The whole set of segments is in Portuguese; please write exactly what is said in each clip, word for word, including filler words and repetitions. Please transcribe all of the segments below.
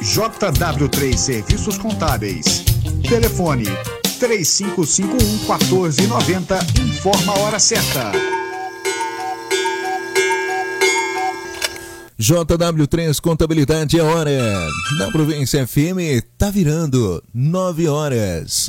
J W três Serviços Contábeis. Telefone três cinco cinco um, um quatro nove zero. Informa a hora certa. J W três Contabilidade é hora. Na Província F M tá virando nove horas.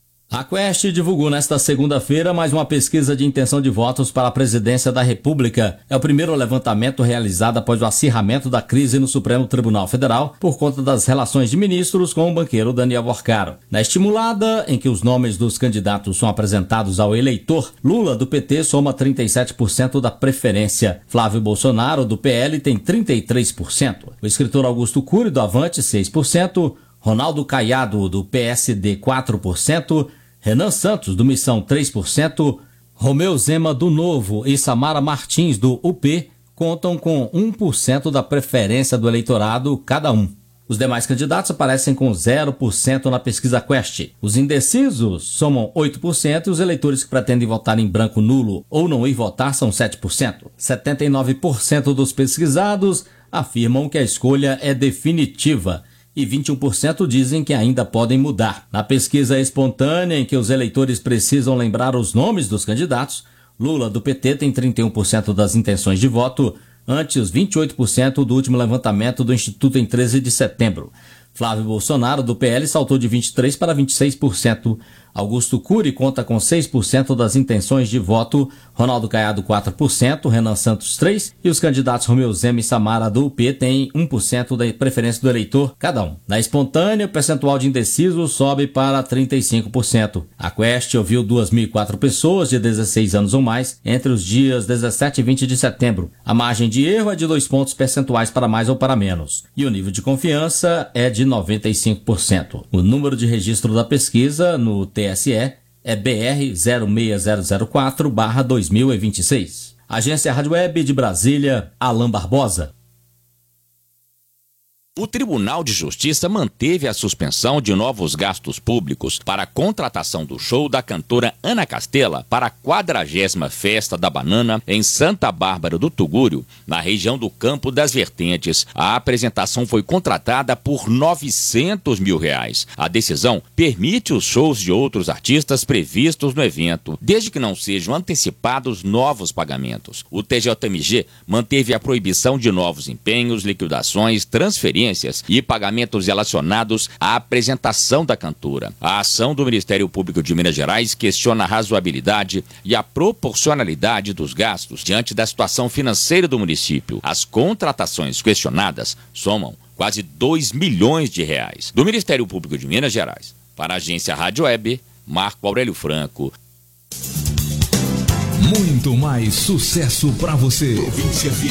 A Quest divulgou nesta segunda-feira mais uma pesquisa de intenção de votos para a presidência da República. É o primeiro levantamento realizado após o acirramento da crise no Supremo Tribunal Federal por conta das relações de ministros com o banqueiro Daniel Porcaro. Na estimulada, em que os nomes dos candidatos são apresentados ao eleitor, Lula, do P T, soma trinta e sete por cento da preferência. Flávio Bolsonaro, do P L, tem trinta e três por cento. O escritor Augusto Cury, do Avante, seis por cento. Ronaldo Caiado, do P S D, quatro por cento. Renan Santos, do Missão, três por cento, Romeu Zema, do Novo, e Samara Martins, do U P, contam com um por cento da preferência do eleitorado cada um. Os demais candidatos aparecem com zero por cento na pesquisa Quest. Os indecisos somam oito por cento e os eleitores que pretendem votar em branco nulo ou não ir votar são sete por cento. setenta e nove por cento dos pesquisados afirmam que a escolha é definitiva e vinte e um por cento dizem que ainda podem mudar. Na pesquisa espontânea, em que os eleitores precisam lembrar os nomes dos candidatos, Lula, do P T, tem trinta e um por cento das intenções de voto, ante os vinte e oito por cento do último levantamento do Instituto em treze de setembro. Flávio Bolsonaro, do P L, saltou de vinte e três por cento para vinte e seis por cento. Augusto Cury conta com seis por cento das intenções de voto, Ronaldo Caiado quatro por cento, Renan Santos três por cento e os candidatos Romeu Zema e Samara, do U P, têm um por cento da preferência do eleitor cada um. Na espontânea, o percentual de indecisos sobe para trinta e cinco por cento. A Quest ouviu duas mil e quatro pessoas de dezesseis anos ou mais entre os dias dezessete e vinte de setembro. A margem de erro é de dois pontos percentuais para mais ou para menos. E o nível de confiança é de noventa e cinco por cento. O número de registro da pesquisa no T S E é B R zero seis zero zero quatro barra dois mil e vinte e seis. Agência Rádio Web de Brasília, Alain Barbosa. O Tribunal de Justiça manteve a suspensão de novos gastos públicos para a contratação do show da cantora Ana Castela para a quadragésima Festa da Banana em Santa Bárbara do Tugúrio, na região do Campo das Vertentes. A apresentação foi contratada por novecentos mil reais. A decisão permite os shows de outros artistas previstos no evento, desde que não sejam antecipados novos pagamentos. O T J M G manteve a proibição de novos empenhos, liquidações, transferências e pagamentos relacionados à apresentação da cantora. A ação do Ministério Público de Minas Gerais questiona a razoabilidade e a proporcionalidade dos gastos diante da situação financeira do município. As contratações questionadas somam quase dois milhões de reais. Do Ministério Público de Minas Gerais, para a Agência Rádio Web, Marco Aurélio Franco. Muito mais sucesso para você. Província F